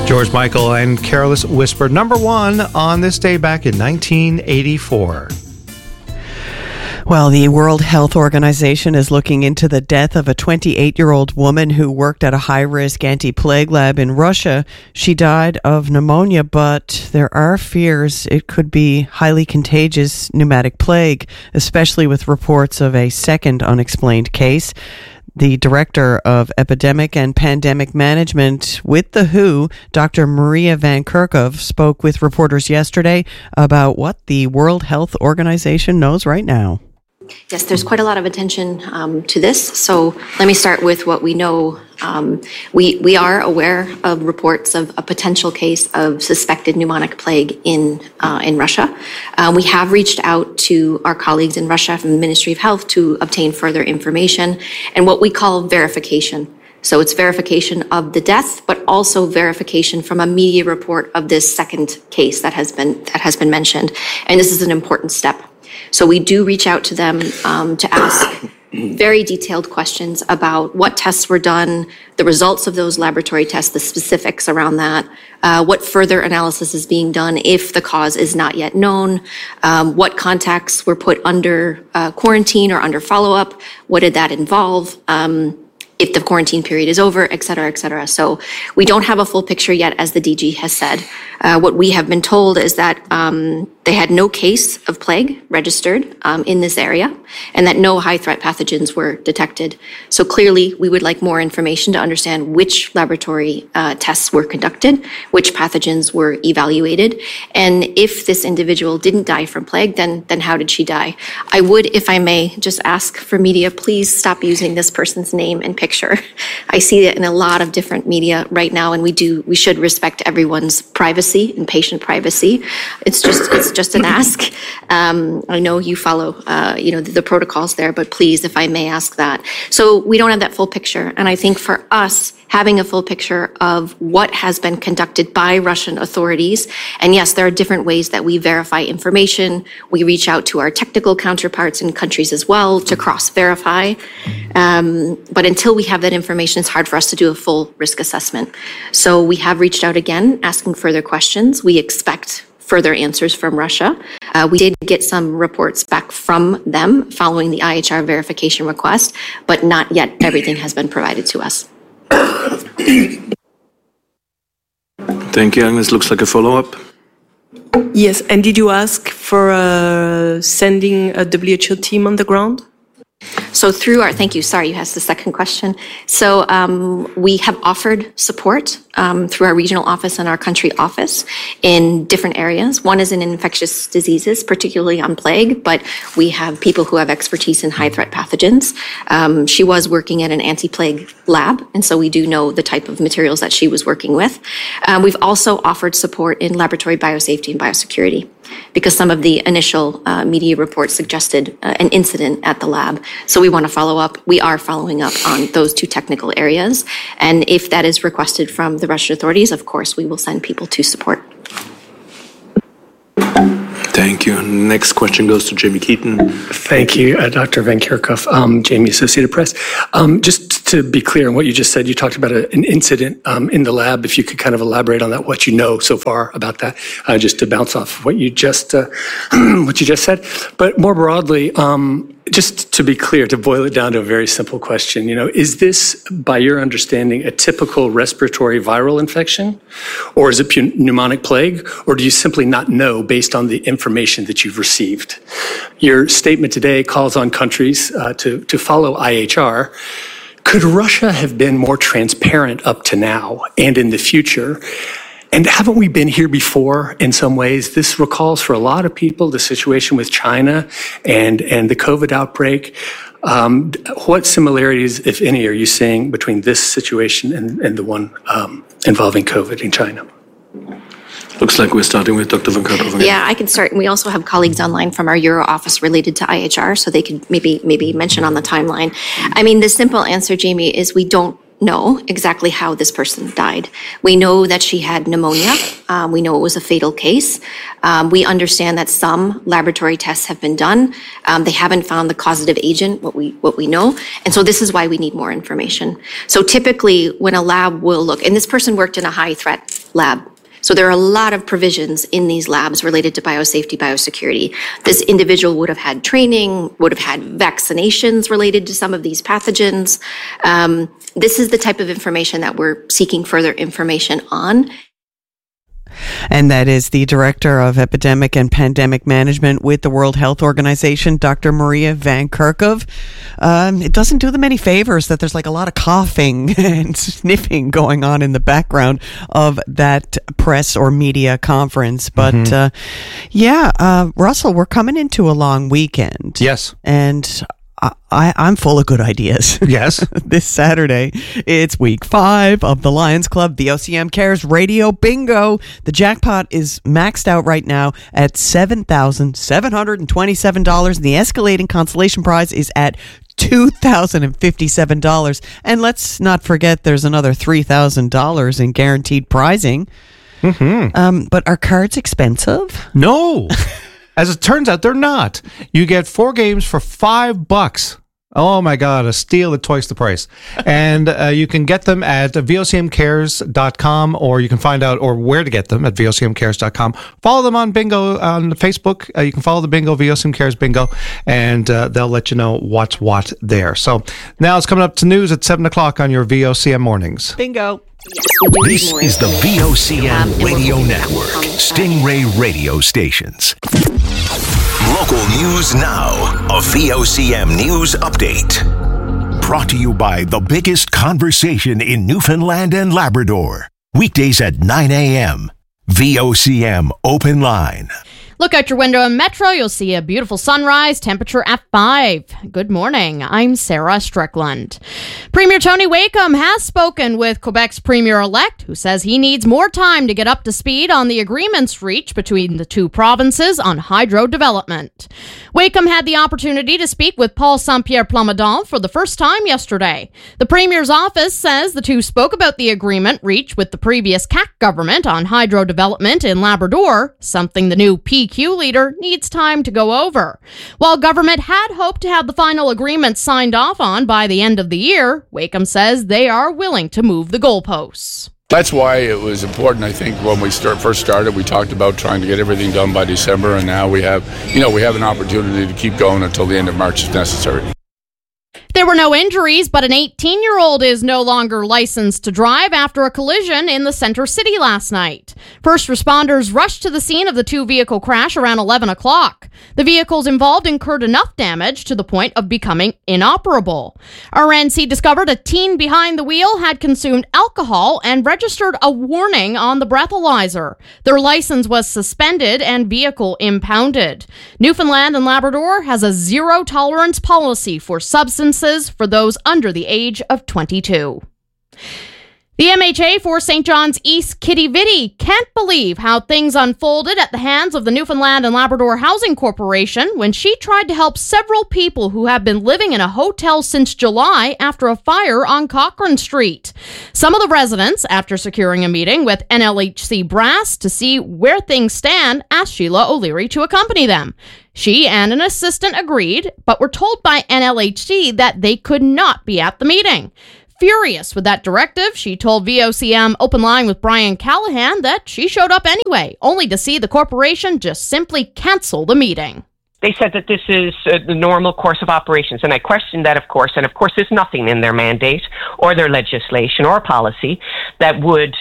George Michael and Careless Whisper, number one on this day back in 1984. Well, the World Health Organization is looking into the death of a 28-year-old woman who worked at a high-risk anti-plague lab in Russia. She died of pneumonia, but there are fears it could be highly contagious pneumatic plague, especially with reports of a second unexplained case. The Director of Epidemic and Pandemic Management with the WHO, Dr. Maria Van Kerkhove, spoke with reporters yesterday about what the World Health Organization knows right now. Yes, there's quite a lot of attention to this. So let me start with what we know. We are aware of reports of a potential case of suspected pneumonic plague in Russia. We have reached out to our colleagues in Russia from the Ministry of Health to obtain further information and what we call verification. So it's verification of the death, but also verification from a media report of this second case that has been mentioned. And this is an important step. So we do reach out to them to ask very detailed questions about what tests were done, the results of those laboratory tests, the specifics around that, what further analysis is being done if the cause is not yet known, what contacts were put under quarantine or under follow-up, what did that involve, if the quarantine period is over, et cetera, et cetera. So we don't have a full picture yet, as the DG has said. What we have been told is that they had no case of plague registered in this area and that no high-threat pathogens were detected. So clearly, we would like more information to understand which laboratory tests were conducted, which pathogens were evaluated, and if this individual didn't die from plague, then how did she die? I would, if I may, just ask for media, please stop using this person's name and picture. I see it in a lot of different media right now, and we should respect everyone's privacy and patient privacy. It's just an ask. I know you follow, the protocols there, but please, if I may ask that. So we don't have that full picture, and I think for us, having a full picture of what has been conducted by Russian authorities. And yes, there are different ways that we verify information. We reach out to our technical counterparts in countries as well to cross-verify. But until we have that information, it's hard for us to do a full risk assessment. So we have reached out again, asking further questions. We expect further answers from Russia. We did get some reports back from them following the IHR verification request, but not yet everything has been provided to us. Thank you, Agnes. Looks like a follow-up. Yes, and did you ask for sending a WHO team on the ground? So thank you, sorry, you asked the second question. So we have offered support through our regional office and our country office in different areas. One is in infectious diseases, particularly on plague, but we have people who have expertise in high-threat pathogens. She was working at an anti-plague lab, and so we do know the type of materials that she was working with. We've also offered support in laboratory biosafety and biosecurity, because some of the initial media reports suggested an incident at the lab. So we want to follow up. We are following up on those two technical areas. And if that is requested from the Russian authorities, of course, we will send people to support. Thank you. Next question goes to Jamie Keaton. Thank you, Dr. Van Kerkhove, Jamie, Associated Press. Just to be clear on what you just said, you talked about an incident in the lab. If you could kind of elaborate on that, what you know so far about that, just to bounce off what you just said. But more broadly, just to be clear, to boil it down to a very simple question, is this, by your understanding, a typical respiratory viral infection? Or is it pneumonic plague? Or do you simply not know based on the information that you've received? Your statement today calls on countries to follow IHR. Could Russia have been more transparent up to now and in the future? And haven't we been here before in some ways? This recalls for a lot of people the situation with China and the COVID outbreak. What similarities, if any, are you seeing between this situation and the one involving COVID in China? Looks like we're starting with Dr. Van Kerkhove. Yeah, I can start. And we also have colleagues online from our Euro office related to IHR, so they could maybe mention on the timeline. I mean, the simple answer, Jamie, is we don't know exactly how this person died. We know that she had pneumonia. We know it was a fatal case. We understand that some laboratory tests have been done. They haven't found the causative agent, what we know. And so this is why we need more information. So typically when a lab will look, and this person worked in a high threat lab. So there are a lot of provisions in these labs related to biosafety, biosecurity. This individual would have had training, would have had vaccinations related to some of these pathogens. This is the type of information that we're seeking further information on. And that is the Director of Epidemic and Pandemic Management with the World Health Organization, Dr. Maria Van Kerkhove. It doesn't do them any favors that there's like a lot of coughing and sniffing going on in the background of that press or media conference. But Russell, we're coming into a long weekend. Yes. And I'm full of good ideas. Yes. This Saturday, it's week 5 of the Lions Club VOCM Cares Radio Bingo. The jackpot is maxed out right now at $7,727. The escalating consolation prize is at $2,057. And let's not forget there's another $3,000 in guaranteed prizing. But are cards expensive? No. As it turns out, they're not. You get 4 games for $5. Oh my God, a steal at twice the price. And you can get them at vocmcares.com, or you can find out or where to get them at vocmcares.com. Follow them on Bingo on Facebook. You can follow the Bingo, VOCM Cares Bingo, and they'll let you know what's what there. So now it's coming up to news at 7 o'clock on your VOCM mornings. Bingo. This is the VOCM Radio Network, Stingray radio stations. Local news now, a VOCM news update. Brought to you by the biggest conversation in Newfoundland and Labrador. Weekdays at 9 a.m. VOCM Open Line. Look out your window in Metro. You'll see a beautiful sunrise, temperature at 5. Good morning. I'm Sarah Strickland. Premier Tony Wakeham has spoken with Quebec's Premier-elect, who says he needs more time to get up to speed on the agreements reached between the two provinces on hydro development. Wakeham had the opportunity to speak with Paul Saint-Pierre Plamondon for the first time yesterday. The Premier's office says the two spoke about the agreement reached with the previous CAQ government on hydro development in Labrador, something the new PQ leader needs time to go over. While government had hoped to have the final agreement signed off on by the end of the year, Wakeham says they are willing to move the goalposts. That's why it was important, I think, when we first started, we talked about trying to get everything done by December, and now we have an opportunity to keep going until the end of March if necessary. There were no injuries, but an 18-year-old is no longer licensed to drive after a collision in the Center City last night. First responders rushed to the scene of the two-vehicle crash around 11 o'clock. The vehicles involved incurred enough damage to the point of becoming inoperable. RNC discovered a teen behind the wheel had consumed alcohol and registered a warning on the breathalyzer. Their license was suspended and vehicle impounded. Newfoundland and Labrador has a zero-tolerance policy for substances for those under the age of 22. The MHA for St. John's East Kitty Vitty can't believe how things unfolded at the hands of the Newfoundland and Labrador Housing Corporation when she tried to help several people who have been living in a hotel since July after a fire on Cochrane Street. Some of the residents, after securing a meeting with NLHC brass to see where things stand, asked Sheila O'Leary to accompany them. She and an assistant agreed, but were told by NLHC that they could not be at the meeting. Furious with that directive, she told VOCM Open Line with Brian Callahan that she showed up anyway, only to see the corporation just simply cancel the meeting. They said that this is the normal course of operations, and I questioned that, of course, and of course there's nothing in their mandate or their legislation or policy that would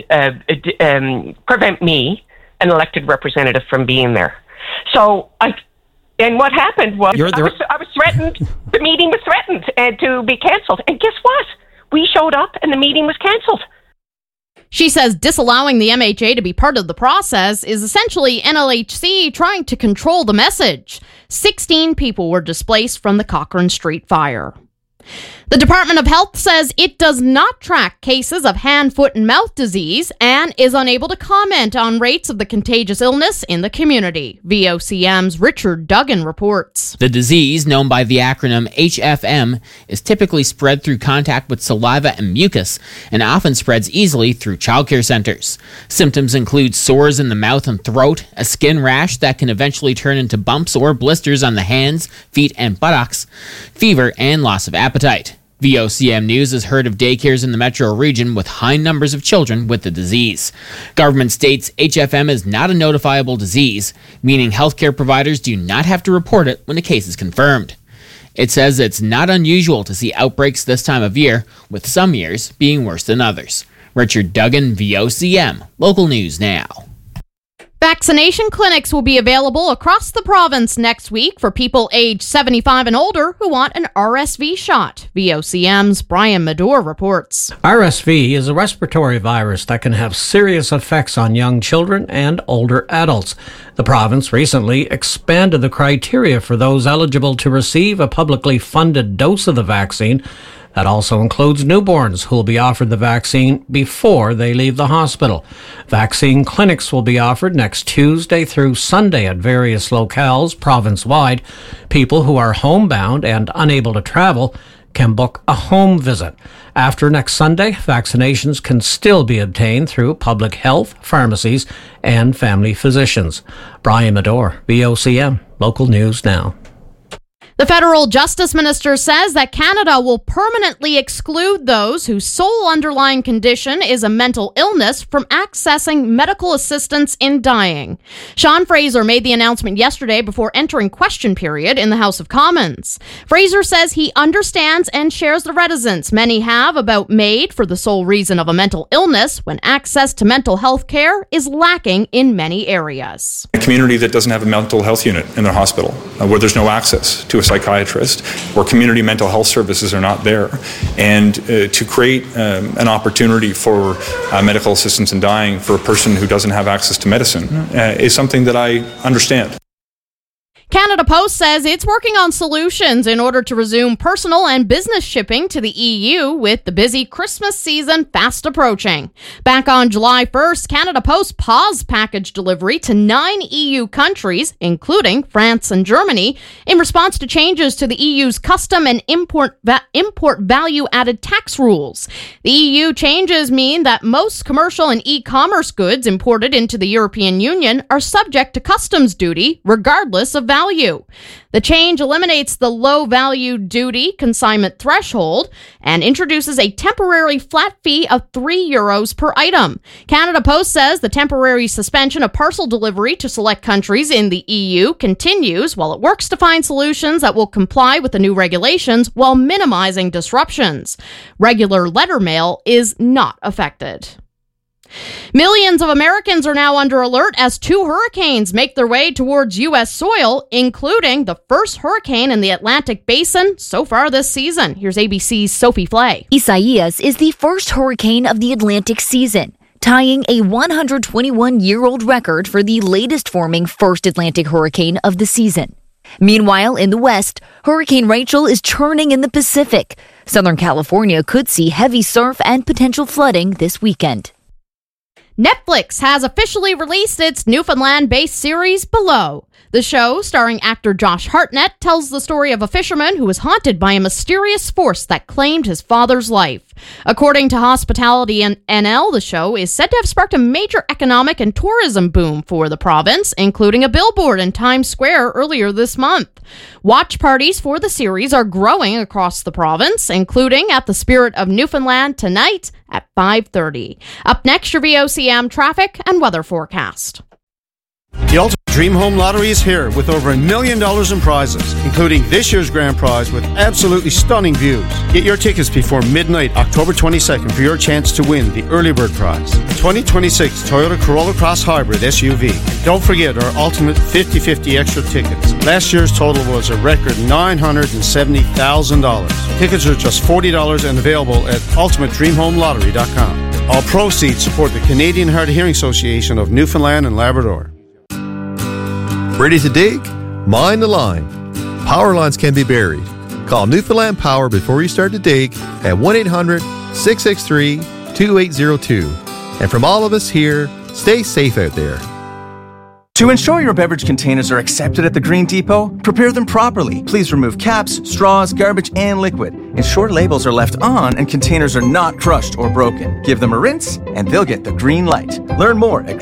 prevent me, an elected representative, from being there. So and what happened was I was threatened, the meeting was threatened to be cancelled, and guess what? We showed up and the meeting was cancelled. She says disallowing the MHA to be part of the process is essentially NLHC trying to control the message. 16 people were displaced from the Cochrane Street fire. The Department of Health says it does not track cases of hand, foot, and mouth disease and is unable to comment on rates of the contagious illness in the community. VOCM's Richard Duggan reports. The disease, known by the acronym HFM, is typically spread through contact with saliva and mucus and often spreads easily through childcare centers. Symptoms include sores in the mouth and throat, a skin rash that can eventually turn into bumps or blisters on the hands, feet, and buttocks, fever, and loss of appetite. VOCM News has heard of daycares in the metro region with high numbers of children with the disease. Government states HFM is not a notifiable disease, meaning healthcare providers do not have to report it when a case is confirmed. It says it's not unusual to see outbreaks this time of year, with some years being worse than others. Richard Duggan, VOCM, Local News Now. Vaccination clinics will be available across the province next week for people aged 75 and older who want an RSV shot. VOCM's Brian Medore reports. RSV is a respiratory virus that can have serious effects on young children and older adults. The province recently expanded the criteria for those eligible to receive a publicly funded dose of the vaccine. That also includes newborns who will be offered the vaccine before they leave the hospital. Vaccine clinics will be offered next Tuesday through Sunday at various locales province-wide. People who are homebound and unable to travel can book a home visit. After next Sunday, vaccinations can still be obtained through public health, pharmacies, and family physicians. Brian Medore, VOCM, Local News Now. The federal justice minister says that Canada will permanently exclude those whose sole underlying condition is a mental illness from accessing medical assistance in dying. Sean Fraser made the announcement yesterday before entering question period in the House of Commons. Fraser says he understands and shares the reticence many have about MAID for the sole reason of a mental illness when access to mental health care is lacking in many areas. A community that doesn't have a mental health unit in their hospital, where there's no access to a psychiatrist, where community mental health services are not there, and to create an opportunity for medical assistance in dying for a person who doesn't have access to medicine is something that I understand. Canada Post says it's working on solutions in order to resume personal and business shipping to the EU with the busy Christmas season fast approaching. Back on July 1st, Canada Post paused package delivery to 9 EU countries, including France and Germany, in response to changes to the EU's custom and import value-added tax rules. The EU changes mean that most commercial and e-commerce goods imported into the European Union are subject to customs duty, regardless of value. The change eliminates the low value duty consignment threshold and introduces a temporary flat fee of €3 per item. Canada Post says the temporary suspension of parcel delivery to select countries in the EU continues while it works to find solutions that will comply with the new regulations while minimizing disruptions. Regular letter mail is not affected. Millions of Americans are now under alert as 2 hurricanes make their way towards U.S. soil, including the first hurricane in the Atlantic Basin so far this season. Here's ABC's Sophie Flay. Isaias is the first hurricane of the Atlantic season, tying a 121-year-old record for the latest forming first Atlantic hurricane of the season. Meanwhile, in the West, Hurricane Rachel is churning in the Pacific. Southern California could see heavy surf and potential flooding this weekend. Netflix has officially released its Newfoundland-based series Below. The show, starring actor Josh Hartnett, tells the story of a fisherman who was haunted by a mysterious force that claimed his father's life. According to Hospitality NL, the show is said to have sparked a major economic and tourism boom for the province, including a billboard in Times Square earlier this month. Watch parties for the series are growing across the province, including at the Spirit of Newfoundland tonight at 5:30. Up next, your VOCM traffic and weather forecast. The Ultimate Dream Home Lottery is here with over $1 million in prizes, including this year's grand prize with absolutely stunning views. Get your tickets before midnight, October 22nd, for your chance to win the early bird prize, the 2026 Toyota Corolla Cross Hybrid SUV. Don't forget our Ultimate 50/50 extra tickets. Last year's total was a record $970,000. Tickets are just $40 and available at ultimatedreamhomelottery.com. All proceeds support the Canadian Hard of Hearing Association of Newfoundland and Labrador. Ready to dig? Mind the line. Power lines can be buried. Call Newfoundland Power before you start to dig at 1-800-663-2802. And from all of us here, stay safe out there. To ensure your beverage containers are accepted at the Green Depot, prepare them properly. Please remove caps, straws, garbage, and liquid. Ensure labels are left on and containers are not crushed or broken. Give them a rinse and they'll get the green light. Learn more at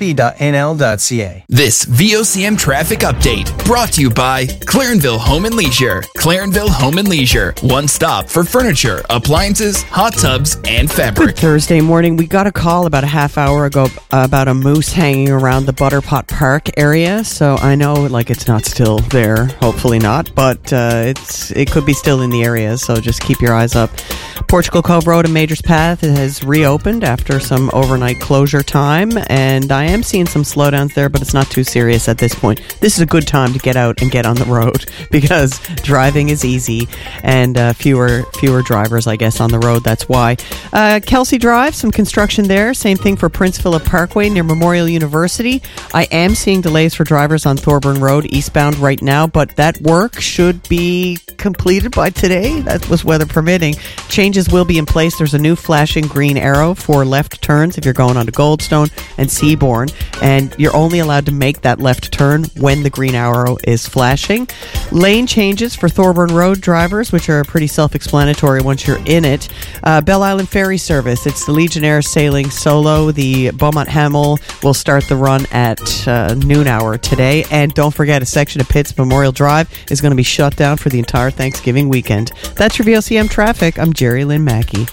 mmsb.nl.ca. This VOCM traffic update brought to you by Clarenville Home and Leisure. Clarenville Home and Leisure. One stop for furniture, appliances, hot tubs, and fabric. Good Thursday morning. We got a call about a half hour ago about a moose hanging around the Butterpot Park area. So I know it's not still there. Hopefully not. But it could be still in the area. So just keep your eyes up. Portugal Cove Road and Majors Path has reopened after some overnight closure time, and I am seeing some slowdowns there, but it's not too serious at this point. This is a good time to get out and get on the road because driving is easy and fewer drivers, I guess, on the road. That's why. Kelsey Drive, some construction there. Same thing for Prince Philip Parkway near Memorial University. I am seeing delays for drivers on Thorburn Road eastbound right now, but that work should be completed by today. That was weather permitting. Changes will be in place. There's a new flashing green arrow for left turns if you're going onto Goldstone and Seabourn, and you're only allowed to make that left turn when the green arrow is flashing. Lane changes for Thorburn Road drivers, which are pretty self-explanatory once you're in it. Belle Island Ferry Service, it's the Legionnaire sailing solo. The Beaumont Hamel will start the run at noon hour today, and don't forget, a section of Pitts Memorial Drive is going to be shut down for the entire Thanksgiving weekend. That's your VOCM traffic. I'm Jerry Lynn Mackey.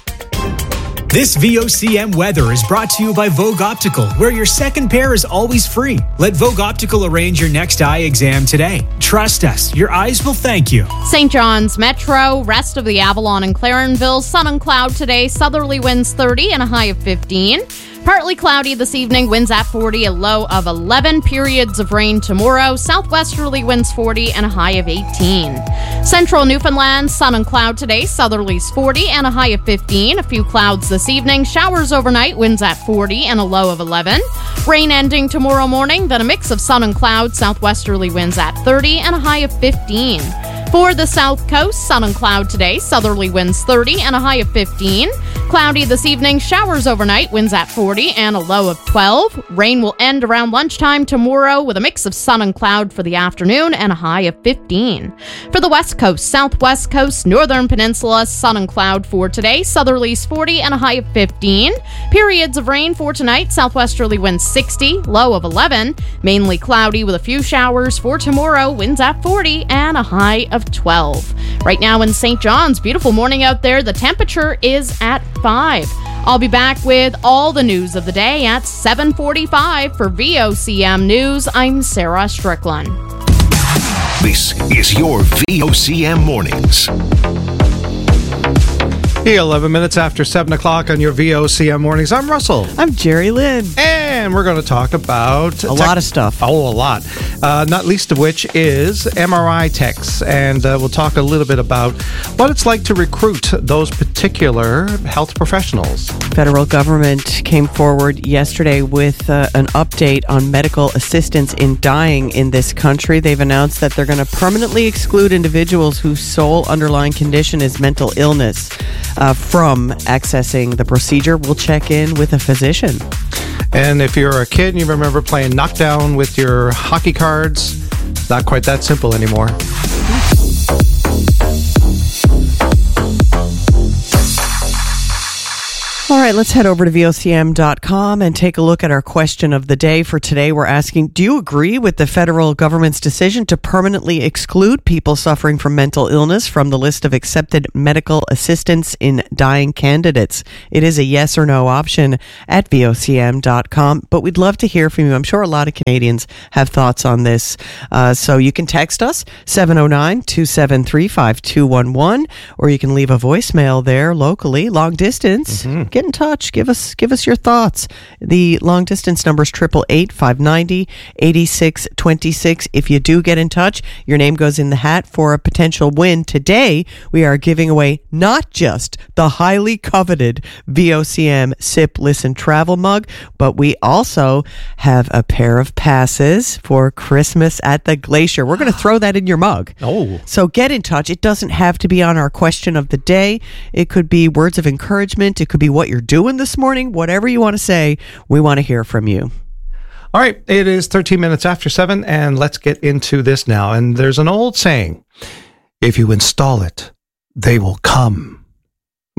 This VOCM weather is brought to you by Vogue Optical, where your second pair is always free. Let Vogue Optical arrange your next eye exam today. Trust us, your eyes will thank you. St. John's Metro, rest of the Avalon and Clarenville, sun and cloud today, southerly winds 30 and a high of 15. Partly cloudy this evening, winds at 40, a low of 11. Periods of rain tomorrow, southwesterly winds 40 and a high of 18. Central Newfoundland, sun and cloud today, southerlies 40 and a high of 15. A few clouds this evening, showers overnight, winds at 40 and a low of 11. Rain ending tomorrow morning, then a mix of sun and cloud, southwesterly winds at 30 and a high of 15. For the South Coast, sun and cloud today, southerly winds 30 and a high of 15. Cloudy this evening, showers overnight, winds at 40 and a low of 12. Rain will end around lunchtime tomorrow with a mix of sun and cloud for the afternoon and a high of 15. For the West Coast, Southwest Coast, Northern Peninsula, sun and cloud for today, southerlies 40 and a high of 15. Periods of rain for tonight, southwesterly winds 60, low of 11. Mainly cloudy with a few showers for tomorrow, winds at 40 and a high of 12. Right now in St. John's, beautiful morning out there. The temperature is at 5. I'll be back with all the news of the day at 7:45 for VOCM News. I'm Sarah Strickland. This is your VOCM Mornings. Hey, 11 minutes after 7 o'clock on your VOCM Mornings. I'm Russell. I'm Jerry Lynn. And we're going to talk about... a lot of stuff. Oh, a lot. Not least of which is MRI techs. And we'll talk a little bit about what it's like to recruit those particular health professionals. Federal government came forward yesterday with an update on medical assistance in dying in this country. They've announced that they're going to permanently exclude individuals whose sole underlying condition is mental illness from accessing the procedure. We'll check in with a physician. And if you're a kid and you remember playing knockdown with your hockey cards, it's not quite that simple anymore. All right, let's head over to VOCM.com and take a look at our question of the day for today. We're asking, do you agree with the federal government's decision to permanently exclude people suffering from mental illness from the list of accepted medical assistance in dying candidates? It is a yes or no option at VOCM.com, but we'd love to hear from you. I'm sure a lot of Canadians have thoughts on this. So you can text us, 709-273-5211, or you can leave a voicemail there locally, long distance. Get in touch. Give us your thoughts. The long distance number is 888-590-8626. If you do get in touch, your name goes in the hat for a potential win. Today, we are giving away not just the highly coveted VOCM Sip, Listen, Travel mug, but we also have a pair of passes for Christmas at the Glacier. We're going to throw that in your mug. Oh. So get in touch. It doesn't have to be on our question of the day. It could be words of encouragement. It could be what you're doing this morning. Whatever you want to say, we want to hear from you. All right, it is 13 minutes after 7, and let's get into this now. And there's an old saying, if you install it, they will come.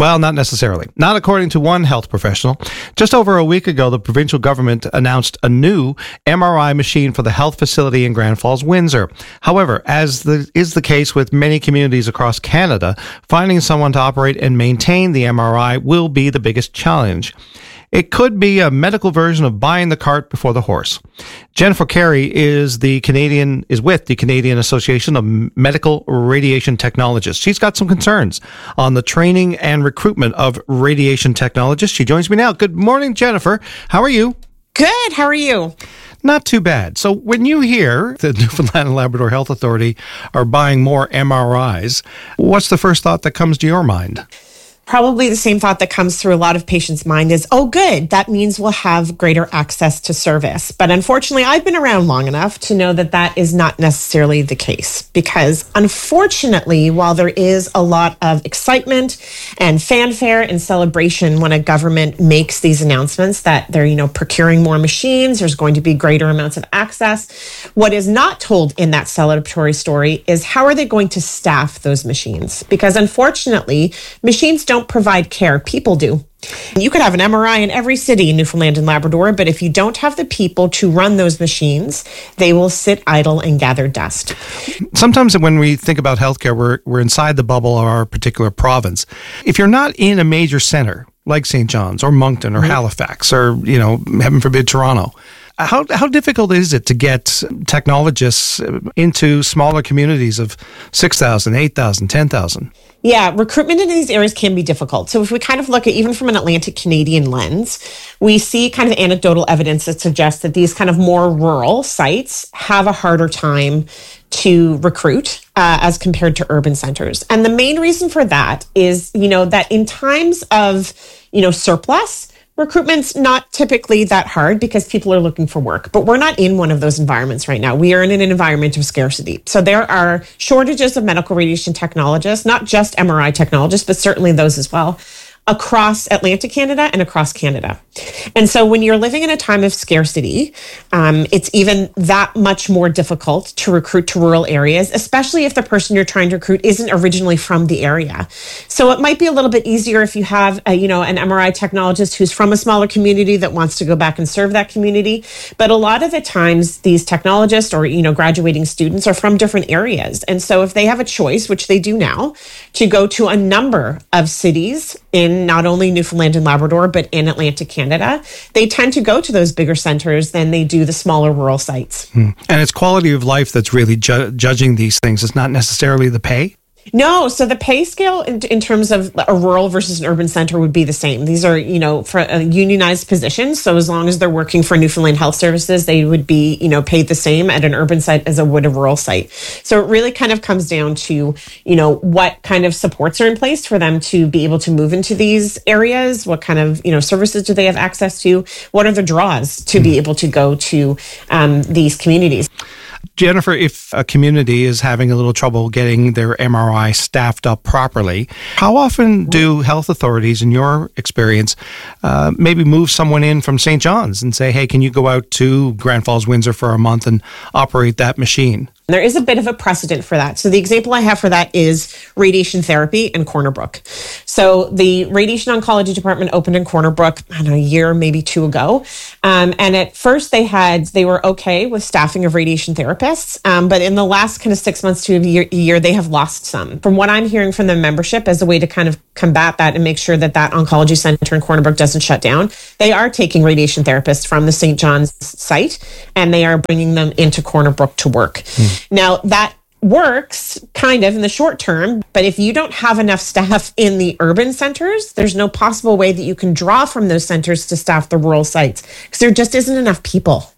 Well, not necessarily. Not according to one health professional. Just over a week ago, the provincial government announced a new MRI machine for the health facility in Grand Falls, Windsor. However, as is the case with many communities across Canada, finding someone to operate and maintain the MRI will be the biggest challenge. It could be a medical version of buying the cart before the horse. Jennifer Carey is with the Canadian Association of Medical Radiation Technologists. She's got some concerns on the training and recruitment of radiation technologists. She joins me now. Good morning, Jennifer. How are you? Good. How are you? Not too bad. So when you hear the Newfoundland and Labrador Health Authority are buying more MRIs, what's the first thought that comes to your mind? Probably the same thought that comes through a lot of patients' mind is, oh, good, that means we'll have greater access to service. But unfortunately, I've been around long enough to know that that is not necessarily the case, because unfortunately, while there is a lot of excitement and fanfare and celebration when a government makes these announcements that they're, procuring more machines, there's going to be greater amounts of access, what is not told in that celebratory story is how are they going to staff those machines? Because unfortunately, machines don't provide care, people do. You could have an MRI in every city in Newfoundland and Labrador, but if you don't have the people to run those machines, they will sit idle and gather dust. Sometimes when we think about healthcare, we're inside the bubble of our particular province. If you're not in a major center like St. John's or Moncton or Halifax or, heaven forbid, Toronto, how difficult is it to get technologists into smaller communities of 6,000, 8,000, 10,000? Yeah, recruitment in these areas can be difficult. So if we kind of look at, even from an Atlantic Canadian lens, we see kind of anecdotal evidence that suggests that these kind of more rural sites have a harder time to recruit as compared to urban centers. And the main reason for that is, that in times of, surplus, recruitment's not typically that hard because people are looking for work, but we're not in one of those environments right now. We are in an environment of scarcity. So there are shortages of medical radiation technologists, not just MRI technologists, but certainly those as well, across Atlantic Canada and across Canada. And so when you're living in a time of scarcity, it's even that much more difficult to recruit to rural areas, especially if the person you're trying to recruit isn't originally from the area. So it might be a little bit easier if you have an MRI technologist who's from a smaller community that wants to go back and serve that community. But a lot of the times these technologists or, graduating students are from different areas. And so if they have a choice, which they do now, to go to a number of cities in not only Newfoundland and Labrador, but in Atlantic Canada, they tend to go to those bigger centers than they do the smaller rural sites. And it's quality of life that's really judging these things. It's not necessarily the pay. No, so the pay scale in terms of a rural versus an urban center would be the same. These are, for unionized positions. So as long as they're working for Newfoundland Health Services, they would be, paid the same at an urban site as a would a rural site. So it really kind of comes down to, what kind of supports are in place for them to be able to move into these areas. What kind of, services do they have access to? What are the draws to be able to go to these communities? Jennifer, if a community is having a little trouble getting their MRI staffed up properly, how often do health authorities, in your experience, maybe move someone in from St. John's and say, hey, can you go out to Grand Falls, Windsor for a month and operate that machine? There is a bit of a precedent for that. So the example I have for that is radiation therapy in Corner Brook. So the radiation oncology department opened in Corner Brook, a year, maybe two ago. And at first they were okay with staffing of radiation therapists. But in the last kind of 6 months to a year, they have lost some. From what I'm hearing from the membership as a way to kind of combat that and make sure that oncology center in Corner Brook doesn't shut down, they are taking radiation therapists from the St. John's site and they are bringing them into Corner Brook to work. Now, that works kind of in the short term, but if you don't have enough staff in the urban centers, there's no possible way that you can draw from those centers to staff the rural sites because there just isn't enough people.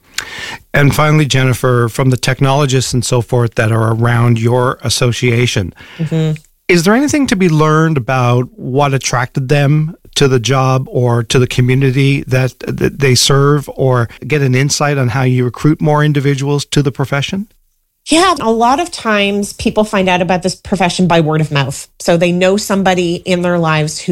And finally, Jennifer, from the technologists and so forth that are around your association, is there anything to be learned about what attracted them to the job or to the community that they serve, or get an insight on how you recruit more individuals to the profession? Yeah, a lot of times people find out about this profession by word of mouth. So they know somebody in their lives who is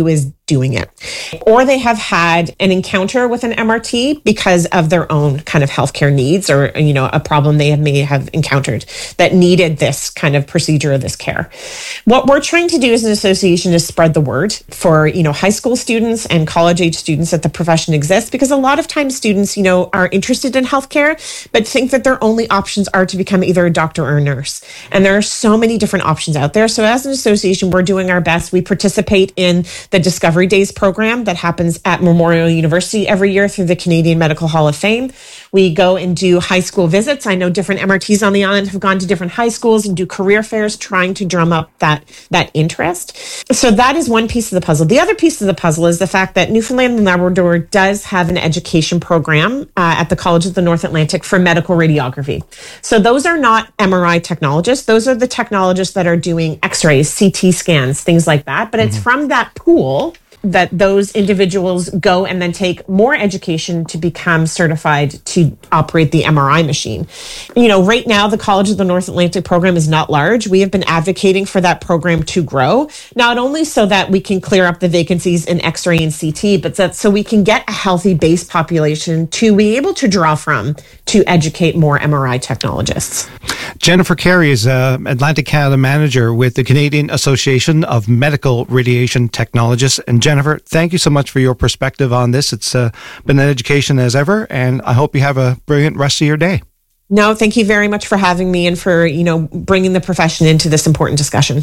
doing it. Or they have had an encounter with an MRT because of their own kind of healthcare needs, or, a problem they may have encountered that needed this kind of procedure or this care. What we're trying to do as an association is spread the word for, high school students and college age students that the profession exists, because a lot of times students, are interested in healthcare, but think that their only options are to become either a doctor or a nurse. And there are so many different options out there. So as an association, we're doing our best. We participate in the Discovery Days program that happens at Memorial University every year through the Canadian Medical Hall of Fame. We go and do high school visits. I know different MRTs on the island have gone to different high schools and do career fairs trying to drum up that interest. So that is one piece of the puzzle. The other piece of the puzzle is the fact that Newfoundland and Labrador does have an education program at the College of the North Atlantic for medical radiography. So those are not MRI technologists. Those are the technologists that are doing X-rays, CT scans, things like that. But it's from that pool that those individuals go and then take more education to become certified to operate the MRI machine. Right now, the College of the North Atlantic program is not large. We have been advocating for that program to grow, not only so that we can clear up the vacancies in X-ray and CT, but that so we can get a healthy base population to be able to draw from to educate more MRI technologists. Jennifer Carey is Atlantic Canada manager with the Canadian Association of Medical Radiation Technologists. And Jennifer, thank you so much for your perspective on this. It's been an education as ever, and I hope you have a brilliant rest of your day. No, thank you very much for having me and for, bringing the profession into this important discussion.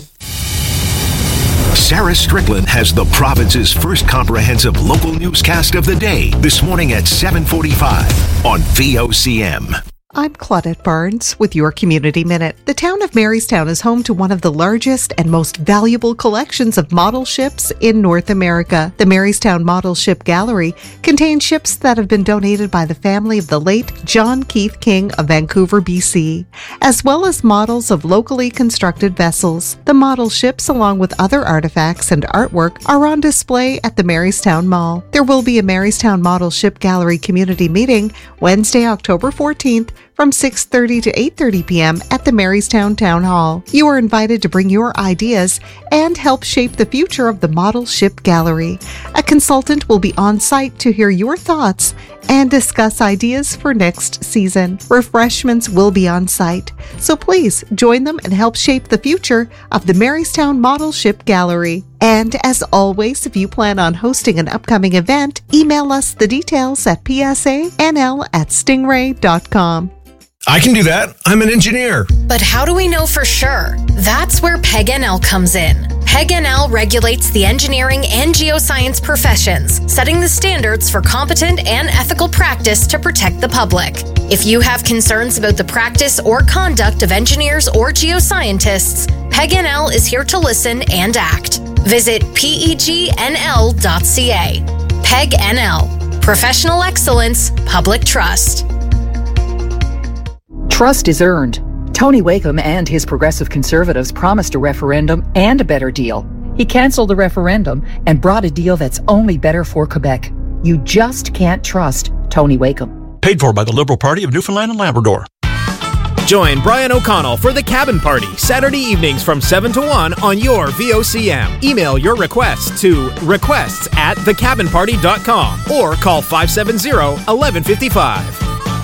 Sarah Strickland has the province's first comprehensive local newscast of the day this morning at 7:45 on VOCM. I'm Claudette Barnes with your Community Minute. The town of Marystown is home to one of the largest and most valuable collections of model ships in North America. The Marystown Model Ship Gallery contains ships that have been donated by the family of the late John Keith King of Vancouver, BC, as well as models of locally constructed vessels. The model ships, along with other artifacts and artwork, are on display at the Marystown Mall. There will be a Marystown Model Ship Gallery community meeting Wednesday, October 14th, from 6:30 to 8:30 p.m. at the Marystown Town Hall. You are invited to bring your ideas and help shape the future of the Model Ship Gallery. A consultant will be on site to hear your thoughts and discuss ideas for next season. Refreshments will be on site, so please join them and help shape the future of the Marystown Model Ship Gallery. And as always, if you plan on hosting an upcoming event, email us the details at psanl@stingray.com. I can do that. I'm an engineer. But how do we know for sure? That's where PEG-NL comes in. PEG-NL regulates the engineering and geoscience professions, setting the standards for competent and ethical practice to protect the public. If you have concerns about the practice or conduct of engineers or geoscientists, PEG-NL is here to listen and act. Visit pegnl.ca. PEG-NL. Professional excellence, public trust. Trust is earned. Tony Wakeham and his Progressive Conservatives promised a referendum and a better deal. He canceled the referendum and brought a deal that's only better for Quebec. You just can't trust Tony Wakeham. Paid for by the Liberal Party of Newfoundland and Labrador. Join Brian O'Connell for The Cabin Party, Saturday evenings from 7 to 1 on your VOCM. Email your requests to requests@thecabinparty.com or call 570-1155.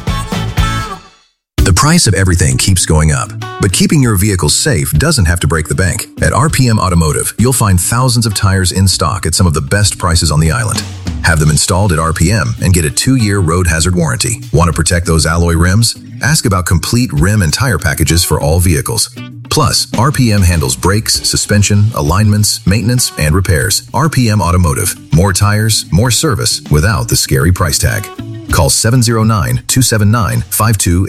The price of everything keeps going up, but keeping your vehicle safe doesn't have to break the bank. At RPM Automotive, you'll find thousands of tires in stock at some of the best prices on the island. Have them installed at RPM and get a 2-year road hazard warranty. Want to protect those alloy rims? Ask about complete rim and tire packages for all vehicles. Plus, RPM handles brakes, suspension, alignments, maintenance, and repairs. RPM Automotive. More tires, more service without the scary price tag. Call 709-279-5288.